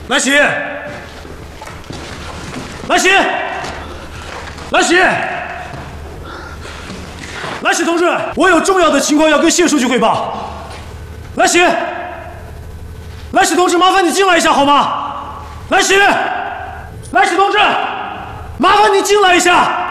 来喜，来喜，来喜，来喜同志，我有重要的情况要跟谢书记汇报。来喜，来喜同志，麻烦你进来一下好吗？来喜，来喜同志，麻烦你进来一下。